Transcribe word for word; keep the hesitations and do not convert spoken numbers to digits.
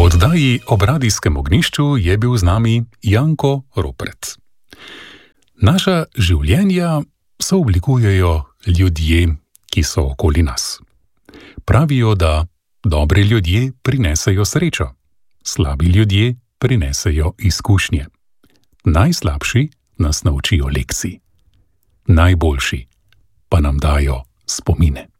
oddaji Ob radijskem ognjišču je bil z nami Janko Ropret. Naša življenja sooblikujejo ljudje, ki so okoli nas. Pravijo, da dobri ljudje prinesejo srečo, slabi ljudje prinesejo izkušnje. Najslabši nas naučijo lekcij, najboljši pa nam dajo spomine.